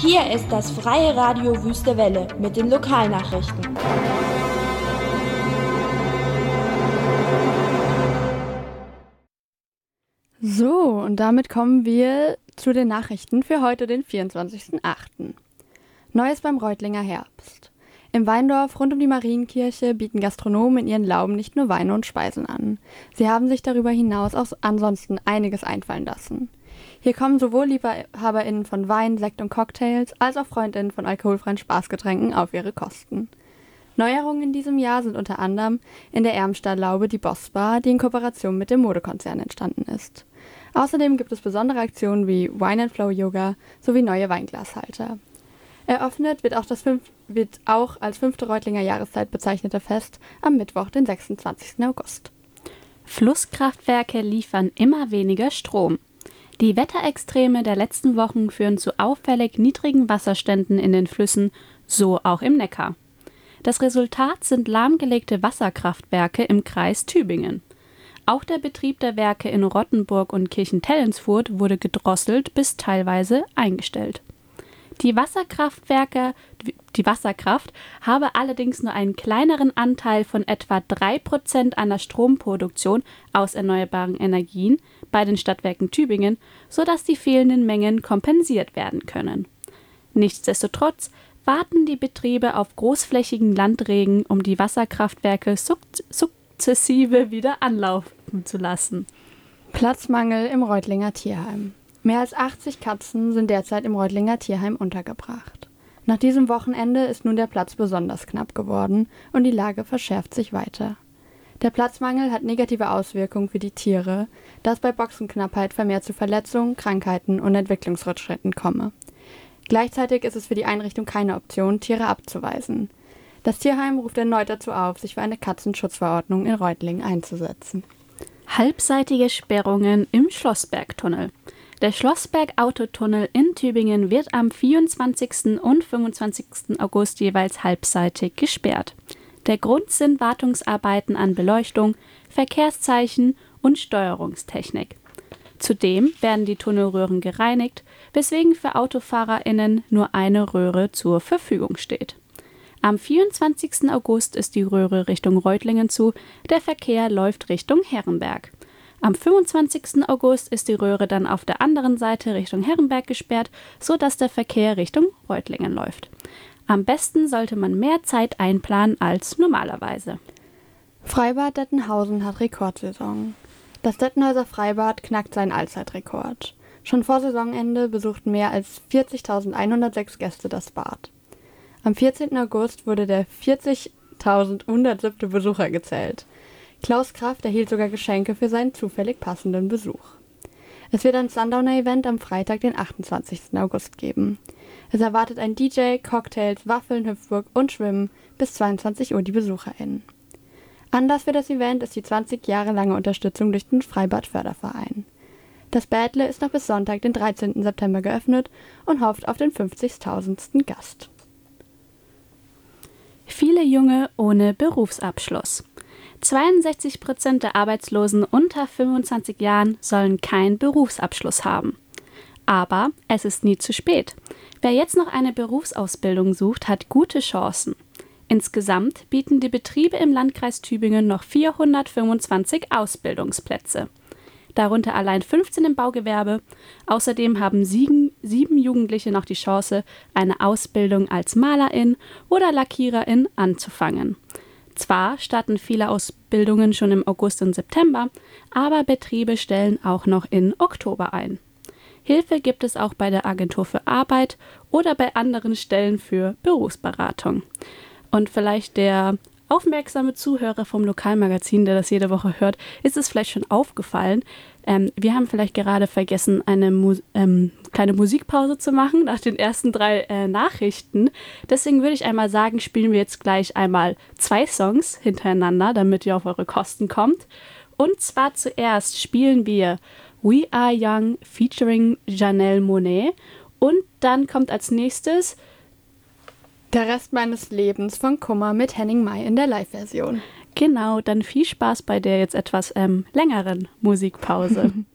Hier ist das Freie Radio Wüste Welle mit den Lokalnachrichten. So, und damit kommen wir zu den Nachrichten für heute, den 24.08. Neues beim Reutlinger Herbst. Im Weindorf rund um die Marienkirche bieten Gastronomen in ihren Lauben nicht nur Weine und Speisen an. Sie haben sich darüber hinaus auch ansonsten einiges einfallen lassen. Hier kommen sowohl LiebhaberInnen von Wein, Sekt und Cocktails als auch FreundInnen von alkoholfreien Spaßgetränken auf ihre Kosten. Neuerungen in diesem Jahr sind unter anderem in der Ermster Laube die Boss Bar, die in Kooperation mit dem Modekonzern entstanden ist. Außerdem gibt es besondere Aktionen wie Wine & Flow Yoga sowie neue Weinglashalter. Eröffnet wird auch als 5. Reutlinger Jahreszeit bezeichnete Fest am Mittwoch, den 26. August. Flusskraftwerke liefern immer weniger Strom. Die Wetterextreme der letzten Wochen führen zu auffällig niedrigen Wasserständen in den Flüssen, so auch im Neckar. Das Resultat sind lahmgelegte Wasserkraftwerke im Kreis Tübingen. Auch der Betrieb der Werke in Rottenburg und Kirchentellensfurt wurde gedrosselt bis teilweise eingestellt. Die Wasserkraft habe allerdings nur einen kleineren Anteil von etwa 3% an der Stromproduktion aus erneuerbaren Energien bei den Stadtwerken Tübingen, sodass die fehlenden Mengen kompensiert werden können. Nichtsdestotrotz warten die Betriebe auf großflächigen Landregen, um die Wasserkraftwerke sukzessive wieder anlaufen zu lassen. Platzmangel im Reutlinger Tierheim. Mehr als 80 Katzen sind derzeit im Reutlinger Tierheim untergebracht. Nach diesem Wochenende ist nun der Platz besonders knapp geworden und die Lage verschärft sich weiter. Der Platzmangel hat negative Auswirkungen für die Tiere, da es bei Boxenknappheit vermehrt zu Verletzungen, Krankheiten und Entwicklungsrückschritten komme. Gleichzeitig ist es für die Einrichtung keine Option, Tiere abzuweisen. Das Tierheim ruft erneut dazu auf, sich für eine Katzenschutzverordnung in Reutlingen einzusetzen. Halbseitige Sperrungen im Schlossbergtunnel. Der Schlossberg-Autotunnel in Tübingen wird am 24. und 25. August jeweils halbseitig gesperrt. Der Grund sind Wartungsarbeiten an Beleuchtung, Verkehrszeichen und Steuerungstechnik. Zudem werden die Tunnelröhren gereinigt, weswegen für AutofahrerInnen nur eine Röhre zur Verfügung steht. Am 24. August ist die Röhre Richtung Reutlingen zu, der Verkehr läuft Richtung Herrenberg. Am 25. August ist die Röhre dann auf der anderen Seite Richtung Herrenberg gesperrt, sodass der Verkehr Richtung Reutlingen läuft. Am besten sollte man mehr Zeit einplanen als normalerweise. Freibad Dettenhausen hat Rekordsaison. Das Dettenhäuser Freibad knackt seinen Allzeitrekord. Schon vor Saisonende besuchten mehr als 40.106 Gäste das Bad. Am 14. August wurde der 40.107. Besucher gezählt. Klaus Kraft erhielt sogar Geschenke für seinen zufällig passenden Besuch. Es wird ein Sundowner-Event am Freitag, den 28. August geben. Es erwartet ein DJ, Cocktails, Waffeln, Hüpfburg und Schwimmen bis 22 Uhr die BesucherInnen. Anlass für das Event ist die 20 Jahre lange Unterstützung durch den Freibad-Förderverein. Das Bädle ist noch bis Sonntag, den 13. September geöffnet und hofft auf den 50.000. Gast. Viele Junge ohne Berufsabschluss. 62% der Arbeitslosen unter 25 Jahren sollen keinen Berufsabschluss haben. Aber es ist nie zu spät. Wer jetzt noch eine Berufsausbildung sucht, hat gute Chancen. Insgesamt bieten die Betriebe im Landkreis Tübingen noch 425 Ausbildungsplätze. Darunter allein 15 im Baugewerbe. Außerdem haben 7 Jugendliche noch die Chance, eine Ausbildung als Malerin oder Lackiererin anzufangen. Zwar starten viele Ausbildungen schon im August und September, aber Betriebe stellen auch noch in Oktober ein. Hilfe gibt es auch bei der Agentur für Arbeit oder bei anderen Stellen für Berufsberatung. Und vielleicht der aufmerksame Zuhörer vom Lokalmagazin, der das jede Woche hört, ist es vielleicht schon aufgefallen. Wir haben vielleicht gerade vergessen, eine kleine Musikpause zu machen nach den ersten 3 Nachrichten. Deswegen würde ich einmal sagen, spielen wir jetzt gleich einmal 2 Songs hintereinander, damit ihr auf eure Kosten kommt. Und zwar zuerst spielen wir We Are Young featuring Janelle Monáe und dann kommt als nächstes Der Rest meines Lebens von Kummer mit Henning May in der Live-Version. Genau, dann viel Spaß bei der jetzt etwas längeren Musikpause.